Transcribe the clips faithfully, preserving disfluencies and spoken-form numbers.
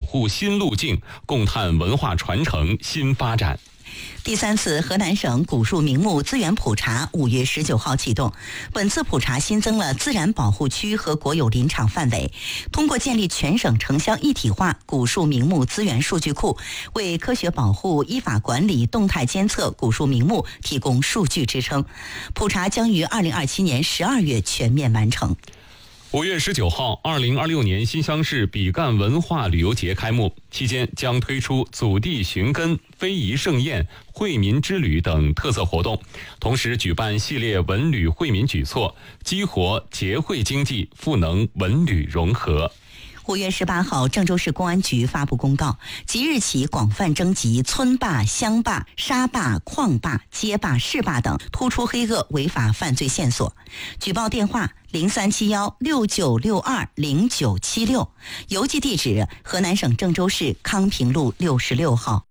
护新路径，共探文化传承新发展。 第三次河南省古树名木资源普查五月十九号启动，本次普查新增了自然保护区和国有林场范围，通过建立全省城乡一体化古树名木资源数据库，为科学保护、依法管理、动态监测古树名木提供数据支撑。普查将于二零二七年十二月全面完成。 五月十九号，二零二六年新乡市比干文化旅游节开幕，期间将推出祖地寻根、非遗盛宴、惠民之旅等特色活动，同时举办系列文旅惠民举措，激活节惠经济，赋能文旅融合。 五月十八号，郑州市公安局发布公告，即日起广泛征集村坝、乡坝、沙坝、矿坝、街坝、市坝等突出黑恶违法犯罪线索，举报电话零三七幺六九六二零九七六，邮寄地址河南省郑州市康平路六十六号。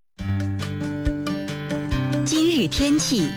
今日天气。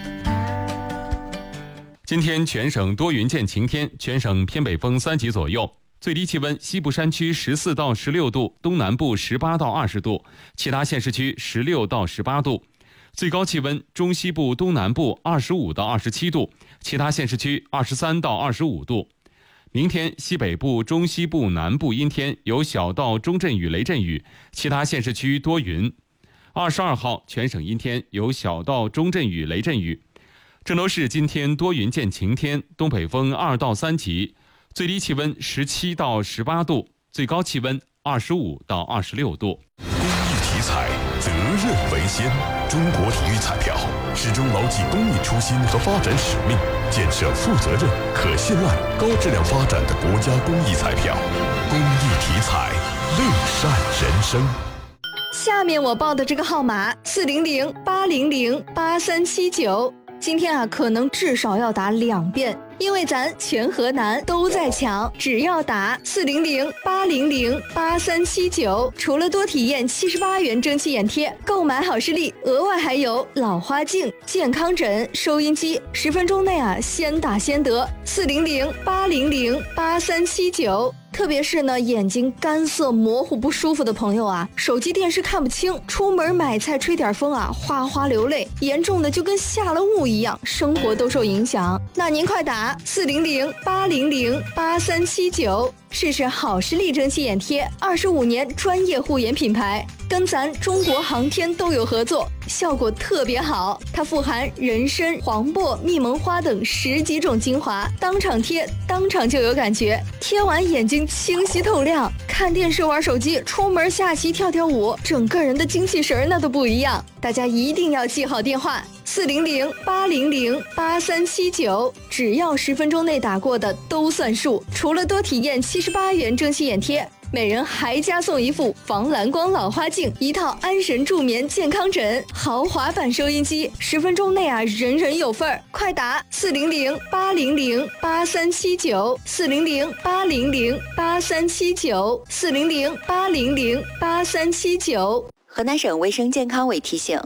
今天全省多云见晴天，全省偏北风三级左右。最低气温，西部山区十四到十六度，东南部十八到二十度，其他县市区十六到十八度。最高气温，中西部东南部二十五到二十七度，其他县市区二十三到二十五度。明天西北部、中西部南部阴天，有小到中阵雨、雷阵雨，其他县市区多云。二十二号全省阴天，有小到中阵雨、雷阵雨。郑州市今天多云见晴天，东北风二到三级。最低气温十七到十八度，最高气温二十五到二十六度。 公益体彩，责任为先。中国体育彩票始终牢记公益初心和发展使命，建设负责任、可信赖、高质量发展的国家公益彩票。公益体彩，乐善人生。 下面我报的这个号码四零零八零零八三七九，今天啊，可能至少要打两遍。因为咱全河南都在抢，只要打四零零八零零八三七九，除了多体验七十八元蒸汽眼贴，购买好视力，额外还有老花镜、健康枕、收音机，十分钟内啊，先打先得。四零零八零零八三七九。特别是呢，眼睛干涩模糊不舒服的朋友啊，手机电视看不清，出门买菜吹点风啊，哗哗流泪，严重的就跟下了雾一样，生活都受影响。那您快打四零零八零零八三七九，试试好视力蒸汽眼贴，二十五年专业护眼品牌，跟咱中国航天都有合作，效果特别好。它富含人参、黄柏、蜜蒙花等十几种精华，当场贴，当场就有感觉，贴完眼睛清晰透亮，看电视、玩手机、出门下棋、跳跳舞，整个人的精气神那都不一样。大家一定要记好电话四零零八零零八三七九，只要十分钟内打过的都算数。除了多体验七十八元蒸汽眼贴，每人还加送一副防蓝光老花镜，一套安神助眠健康枕，豪华版收音机，十分钟内啊，人人有份儿！快打四零零八零零八三七九，四零零八零零八三七九，四零零八零零八三七九。 河南省卫生健康委提醒。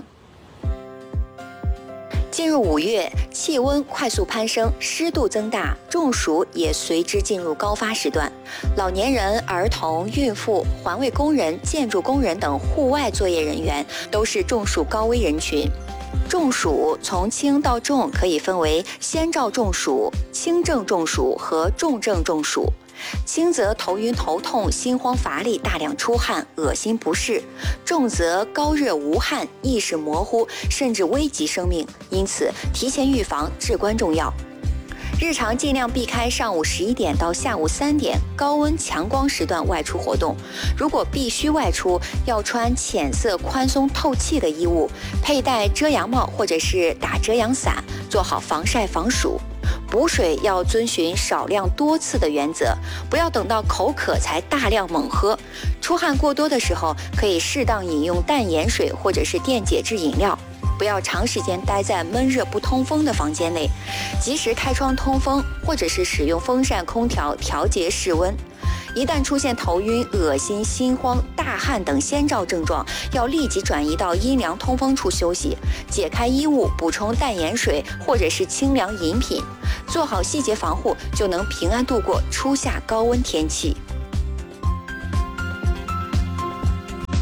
进入五月，气温快速攀升，湿度增大，中暑也随之进入高发时段。老年人、儿童、孕妇、环卫工人、建筑工人等户外作业人员都是中暑高危人群。中暑从轻到重可以分为先兆中暑、轻症中暑和重症中暑。轻则头晕头痛、心慌乏力、大量出汗、恶心不适；重则高热无汗、意识模糊，甚至危及生命。因此，提前预防至关重要。日常尽量避开上午十一点到下午三点高温强光时段外出活动。如果必须外出，要穿浅色、宽松、透气的衣物，佩戴遮阳帽或者是打遮阳伞，做好防晒防暑。补水要遵循少量多次的原则，不要等到口渴才大量猛喝。出汗过多的时候，可以适当饮用淡盐水或者是电解质饮料。不要长时间待在闷热不通风的房间内，及时开窗通风，或者是使用风扇、空调调节室温。一旦出现头晕、恶心、心慌、大汗等先兆症状，要立即转移到阴凉通风处休息，解开衣物，补充淡盐水或者是清凉饮品，做好细节防护，就能平安度过初夏高温天气。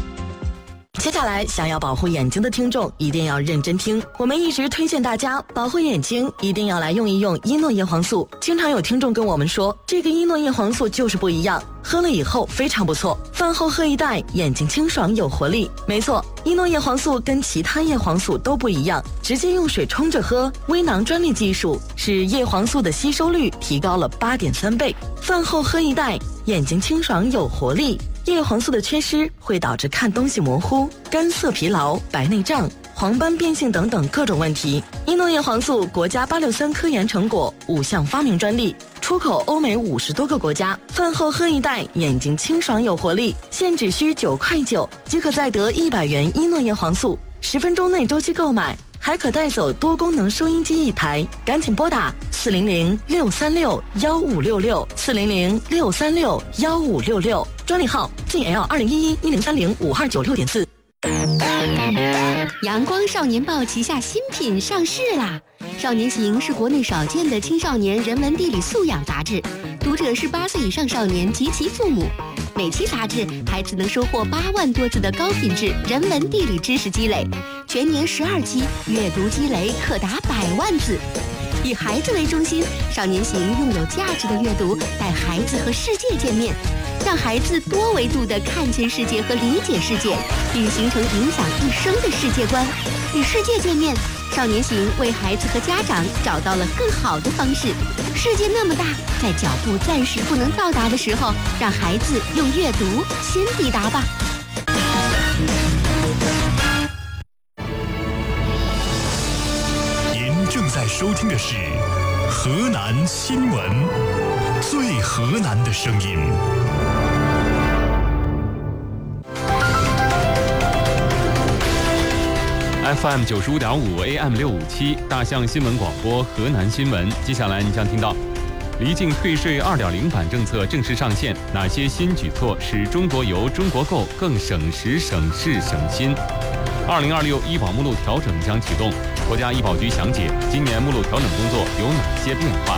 接下来，想要保护眼睛的听众一定要认真听。我们一直推荐大家保护眼睛，一定要来用一用伊诺叶黄素。经常有听众跟我们说，这个伊诺叶黄素就是不一样，喝了以后非常不错，饭后喝一袋，眼睛清爽有活力。没错，伊诺叶黄素跟其他叶黄素都不一样，直接用水冲着喝，微囊专利技术使叶黄素的吸收率提高了 八点三倍。饭后喝一袋，眼睛清爽有活力。叶黄素的缺失会导致看东西模糊、干涩疲劳、白内障、黄斑变性等等各种问题。伊诺叶黄素国家八六三科研成果，五项发明专利，出口欧美五十多个国家。饭后喝一袋，眼睛清爽有活力，现只需九块九即可再得一百元伊诺叶黄素，十分钟内周期购买，还可带走多功能收音机一台。赶紧拨打四零零六三六幺五六六四零零六三六幺五六六，专利号 G L 二零一一一零三零五二九六点四。 阳光少年报旗下新品上市啦！少年行是国内少见的青少年人文地理素养杂志，读者是八岁以上少年及其父母。每期杂志，孩子能收获八万多字的高品质人文地理知识积累，全年十二期，阅读积累可达百万字。以孩子为中心，少年行用有价值的阅读带孩子和世界见面，让孩子多维度地看见世界和理解世界，并形成影响一生的世界观。与世界见面，少年行为孩子和家长找到了更好的方式。世界那么大，在脚步暂时不能到达的时候，让孩子用阅读先抵达吧。 您正在收听的是河南新闻，最河南的声音。 F M 九十五点五 A M 六五七大象新闻广播河南新闻。接下来你将听到，离境退税 二点零 版政策正式上线，哪些新举措使中国邮、中国购更省时、省事、省心？二零二六医保目录调整将启动，国家医保局详解今年目录调整工作有哪些变化。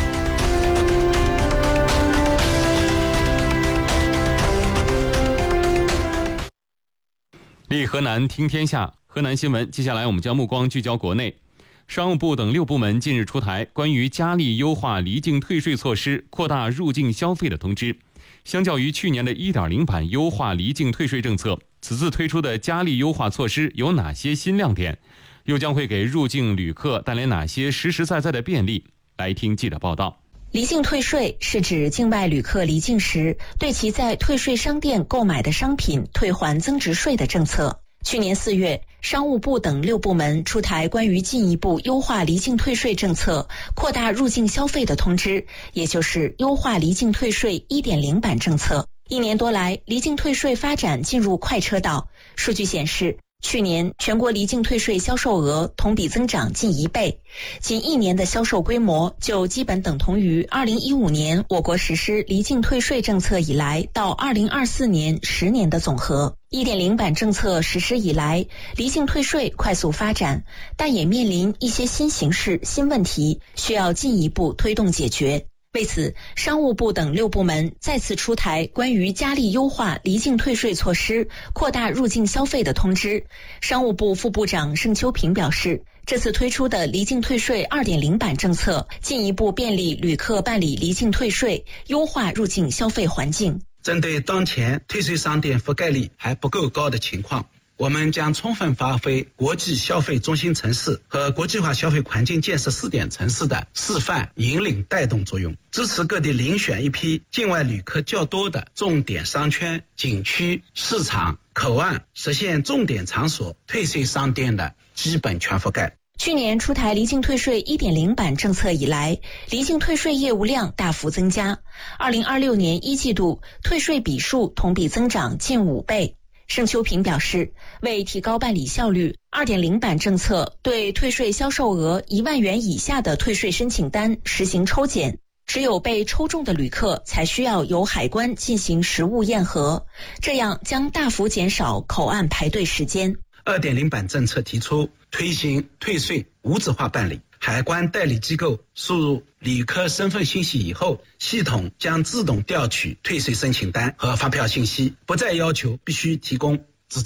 立河南听天下，河南新闻。接下来我们将目光聚焦国内，商务部等六部门近日出台关于加力优化离境退税措施、扩大入境消费的通知。相较于去年的 一点零 版优化离境退税政策，此次推出的加力优化措施有哪些新亮点？又将会给入境旅客带来哪些实实在在的便利？来听记者报道。 离境退税是指境外旅客离境时，对其在退税商店购买的商品退还增值税的政策。去年四月，商务部等六部门出台关于进一步优化离境退税政策、扩大入境消费的通知，也就是优化离境退税 一点零 版政策。一年多来，离境退税发展进入快车道。数据显示，去年全国离境退税销售额同比增长近一倍，仅一年的销售规模就基本等同于二零一五年我国实施离境退税政策以来到二零二四年十年的总和。一点零 版政策实施以来，离境退税快速发展，但也面临一些新形势、新问题，需要进一步推动解决。为此，商务部等六部门再次出台关于加力优化离境退税措施、扩大入境消费的通知。商务部副部长盛秋平表示，这次推出的离境退税 二点零 版政策，进一步便利旅客办理离境退税，优化入境消费环境。 针对当前退税商店覆盖率还不够高的情况，我们将充分发挥国际消费中心城市和国际化消费环境建设试点城市的示范引领带动作用，支持各地遴选一批境外旅客较多的重点商圈、景区、市场、口岸，实现重点场所退税商店的基本全覆盖。 去年出台离境退税 一点零 版政策以来，离境退税业务量大幅增加。二零二六年一季度退税笔数同比增长近五倍。盛秋平表示，为提高办理效率 ，二点零 版政策对退税销售额一万元以下的退税申请单实行抽检，只有被抽中的旅客才需要由海关进行实物验核，这样将大幅减少口岸排队时间。 二点零 版政策提出推行退税无纸化办理，海关代理机构输入旅客身份信息以后，系统将自动调取退税申请单和发票信息，不再要求必须提供